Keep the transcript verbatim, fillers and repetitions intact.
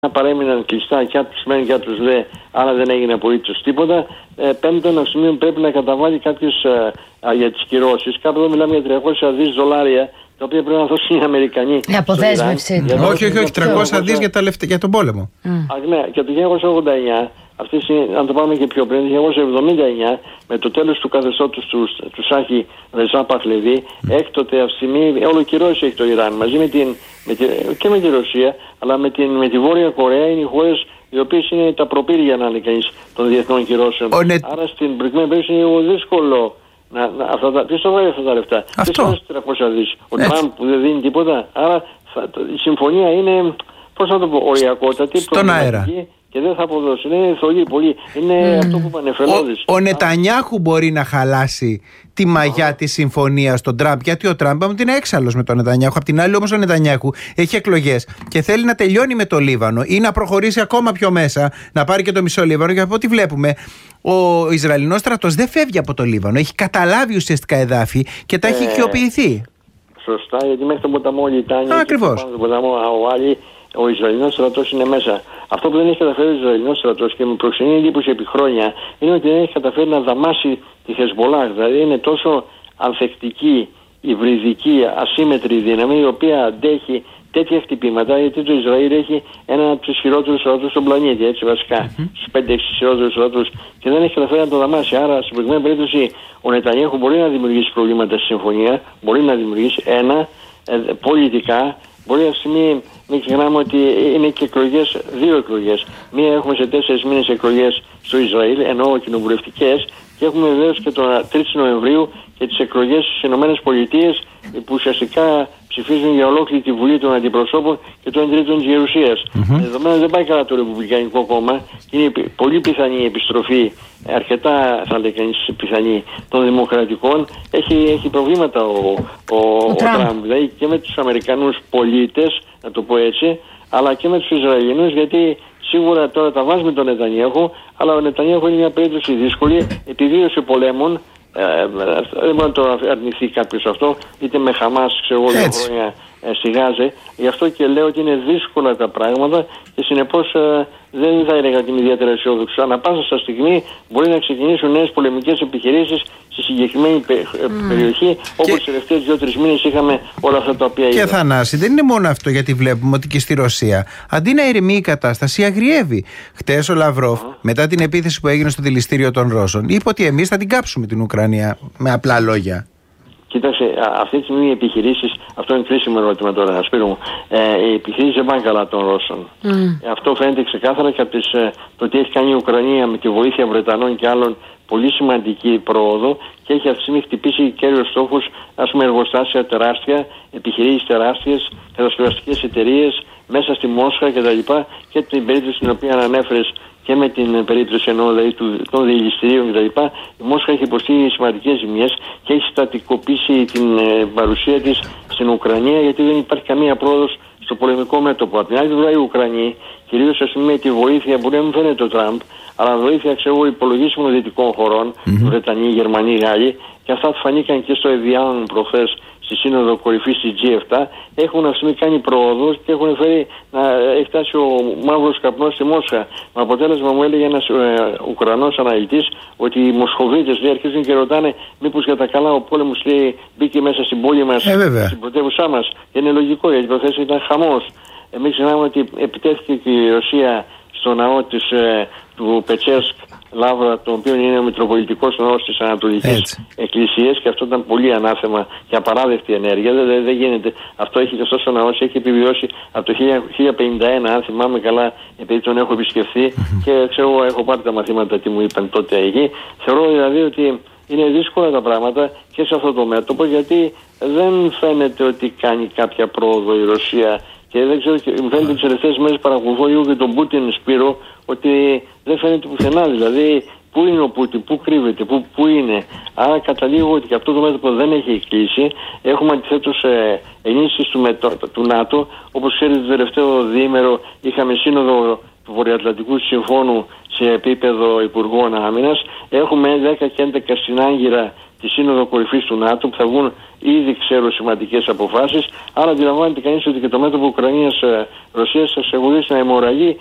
παρέμειναν κλειστά και από τους μεν και από τους δε, άρα δεν έγινε απολύτως τίποτα. Ε, πέμπτον, ο σημείο πρέπει να καταβάλει κάποιες ε, για τις κυρώσεις. Κάπου εδώ μιλάμε για τριακόσια δισεκατομμύρια δολάρια, τα οποία πρέπει να δώσουν οι Αμερικανοί. Η αποδέσμευση. Για όχι, όχι, όχι, τριακόσια δισεκατομμύρια για, τα λεφτά, για τον πόλεμο. Mm. Α, ναι, και το χίλια εννιακόσια ογδόντα εννιά, αυτές, αν το πάμε και πιο πριν, το χίλια εννιακόσια εβδομήντα εννιά, με το τέλος του καθεστώτος του, του Σάχη Ρεζά Παχλεβί, mm. έκτοτε αυτή τη στιγμή ολοκυρώσει έχει το Ιράν μαζί με την, με τη, και με τη Ρωσία, αλλά με, την, με τη Βόρεια Κορέα είναι οι χώρες οι οποίες είναι τα προπήρια να είναι κανείς των διεθνών κυρώσεων. Ναι. Άρα στην προκειμένη περίπτωση είναι λίγο δύσκολο. Να, να, αυτά τα, ποιος θα βάλει αυτά τα λεφτά? Αυτό. Ποιος τριακόσια δισεκατομμύρια. Ο Τραμπ που δεν δίνει τίποτα. Άρα θα, το, η συμφωνία είναι, πώς να το πω, οριακότατη, στον αέρα. Και δεν θα αποδώσει. Είναι θολή πολύ. Είναι mm. αυτό που είπαν εφελώδης. Ο, ο Νετανιάχου μπορεί να χαλάσει τη μαγιά oh. της συμφωνίας στον Τραμπ, γιατί ο Τραμπ είναι έξαλλος με τον Νετανιάχου. Απ' την άλλη όμως ο Νετανιάχου έχει εκλογές και θέλει να τελειώνει με το Λίβανο ή να προχωρήσει ακόμα πιο μέσα, να πάρει και το μισό Λίβανο. Και από ό,τι βλέπουμε, ο Ισραηλινός στρατός δεν φεύγει από το Λίβανο. Έχει καταλάβει ουσιαστικά εδάφη και τα ε, έχει οικειοποιηθεί. Σωστά, γιατί μέχρι τον ποταμό Λιτάνια. Ακριβώς. Τον ποταμό Αουάλη, ο Ισραηλινός στρατός είναι μέσα. Αυτό που δεν έχει καταφέρει ο Ισραηλινός στρατός και με προξενεί εντύπωση επί χρόνια είναι ότι δεν έχει καταφέρει να δαμάσει τη Χεσμολάχ. Δηλαδή είναι τόσο ανθεκτική, υβριδική, ασύμετρη δύναμη η οποία αντέχει τέτοια χτυπήματα, γιατί το Ισραήλ έχει έναν από τους ισχυρότερους στρατούς στον πλανήτη, έτσι βασικά, mm-hmm. στους πέντε έξι ισχυρότερους στρατούς, και δεν έχει καταφέρει να το δαμάσει. Άρα, στην προηγούμενη περίπτωση, ο Νετανιάχου μπορεί να δημιουργήσει προβλήματα στη συμφωνία, μπορεί να δημιουργήσει ένα, ε, πολιτικά. Μπορεί αυτή τη στιγμή, μην ξεχνάμε ότι είναι και εκλογές, δύο εκλογές. Μία έχουμε σε τέσσερις μήνες εκλογές στο Ισραήλ, ενώ κοινοβουλευτικές, και έχουμε βεβαίως και τον τρίτο Νοεμβρίου και τις εκλογές στις Ηνωμένες Πολιτείες, που ουσιαστικά ψηφίζουν για ολόκληρη τη Βουλή των Αντιπροσώπων και των Τρίτων της Γερουσίας. Mm-hmm. Δεδομένως δεν πάει καλά το Ρεπουμπλικανικό κόμμα, είναι πολύ πιθανή η επιστροφή, αρκετά θα λέει κανείς πιθανή, των Δημοκρατικών. Έχει, έχει προβλήματα ο, ο, ο, ο Τραμπ, δηλαδή και με τους Αμερικανούς πολίτες, να το πω έτσι, αλλά και με τους Ισραηλινούς, γιατί σίγουρα τώρα τα βάζουμε τον Νετανιάχου, αλλά ο Νετανιάχου είναι μια περίπτωση δύσκολη, επιβίωση πολέμων. Ε, δεν μπορεί να το αρνηθεί κάποιος αυτό, είτε με Χαμάς, ξέρω εγώ, δύο χρόνια ε, στη Γάζα. Γι' αυτό και λέω ότι είναι δύσκολα τα πράγματα και συνεπώς ε, δεν θα έλεγα ότι είναι ιδιαίτερα αισιόδοξο. Ανά πάσα στα στιγμή μπορεί να ξεκινήσουν νέες πολεμικές επιχειρήσεις στη συγκεκριμένη πε, mm. περιοχή, όπως τις τελευταίες δύο-τρεις μήνες είχαμε όλα αυτά τα οποία είδαμε. Και Θανάση, δεν είναι μόνο αυτό, γιατί βλέπουμε ότι και στη Ρωσία, αντί να ηρεμεί η κατάσταση, αγριεύει. Χτες ο Λαυρόφ, mm. μετά την επίθεση που έγινε στο δηληστήριο των Ρώσων, είπε ότι εμείς θα την κάψουμε την Ουκρανία, με απλά λόγια. Κοίταξε, αυτή τη στιγμή οι επιχειρήσεις, αυτό είναι κρίσιμο ερώτημα τώρα, Σπύρο μου, ε, οι επιχειρήσεις δεν πάνε καλά των Ρώσων. Mm. Ε, αυτό φαίνεται ξεκάθαρα και από τις, ε, το τι έχει κάνει η Ουκρανία με τη βοήθεια Βρετανών και άλλων, πολύ σημαντική πρόοδο, και έχει αυτή τη στιγμή χτυπήσει κέριους στόχους, ας πούμε, εργοστάσια τεράστια, επιχειρήσεις τεράστιες, κατασκευαστικές εταιρείες μέσα στη Μόσχα κτλ. Και την περίπτωση την οποία ανέφερες και με την περίπτωση εννοώ, δηλαδή, των δηληστηρίων κτλ. Η Μόσχα έχει υποστεί σημαντικές ζημιές και έχει στατικοποιήσει την ε, παρουσία της στην Ουκρανία, γιατί δεν υπάρχει καμία πρόοδος στο πολεμικό μέτωπο. Από την άλλη πλευρά, οι Ουκρανοί, κυρίως ας πούμε, τη βοήθεια, μπορεί να μην φαίνεται ο Τραμπ, αλλά βοήθεια, ξέρω εγώ, υπολογίσιμων δυτικών χωρών, mm-hmm. Βρετανοί, Γερμανοί, Γάλλοι, και αυτά φανήκαν και στο Evian προχθές στη Σύνοδο Κορυφής της τζι επτά, έχουν αυτή τη στιγμή κάνει πρόοδο και έχουν φέρει να έχει φτάσει ο μαύρος καπνός στη Μόσχα. Με αποτέλεσμα, μου έλεγε ένας ε, Ουκρανός αναλυτής ότι οι Μοσχοβίτες, λέει, αρχίζουν και ρωτάνε μήπως για τα καλά ο πόλεμος, λέει, μπήκε μέσα στην πόλη μας, ε, στην πρωτεύουσά μας. Και είναι λογικό, γιατί η προθέση ήταν χαμός. Εμείς ξέραμε ότι επιτέθηκε και η Ρωσία στο ναό της, ε, του Πετσέρσκ, Λαύρα, το οποίο είναι ο Μητροπολιτικός Ναός της Ανατολικής Εκκλησίας, και αυτό ήταν πολύ ανάθεμα και απαράδεκτη ενέργεια. Δεν, δεν, δεν γίνεται. Αυτό έχει και αυτός ο ναός έχει επιβιώσει από το χίλια πενήντα ένα, αν θυμάμαι καλά, επειδή τον έχω επισκεφθεί και ξέρω, έχω πάρει τα μαθήματα τι μου είπαν τότε εκεί. Θεωρώ δηλαδή ότι είναι δύσκολα τα πράγματα και σε αυτό το μέτωπο, γιατί δεν φαίνεται ότι κάνει κάποια πρόοδο η Ρωσία. Και δεν ξέρω, μου φαίνεται τις τελευταίες μέρες παρακολουθώ λίγο και τον Πούτιν, Σπύρο, ότι δεν φαίνεται πουθενά. Δηλαδή, πού είναι ο Πούτιν, πού κρύβεται, πού, πού είναι. Άρα καταλήγω ότι και αυτό το μέτωπο δεν έχει κλείσει. Έχουμε αντιθέτως ε, ενίσχυση του, μετω, του ΝΑΤΟ. Όπως ξέρετε, το τελευταίο διήμερο είχαμε σύνοδο του Βορειοατλαντικού Συμφώνου σε επίπεδο Υπουργών Άμυνας. Έχουμε δέκα και έντεκα στην Άγκυρα τη Σύνοδο Κορυφής του ΝΑΤΟ, που θα βγουν ήδη, ξέρω, σημαντικές αποφάσεις. Άρα αντιλαμβάνεται κανείς ότι και το μέτωπο Ουκρανίας-Ρωσίας θα εξακολουθήσει να αιμορραγεί